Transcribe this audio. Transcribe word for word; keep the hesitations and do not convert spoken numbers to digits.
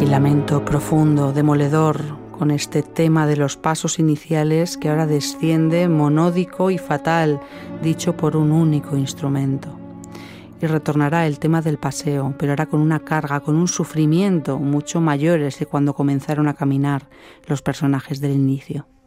Y lamento profundo, demoledor, con este tema de los pasos iniciales que ahora desciende monódico y fatal, dicho por un único instrumento. Y retornará el tema del paseo, pero ahora con una carga, con un sufrimiento mucho mayores que cuando comenzaron a caminar los personajes del inicio.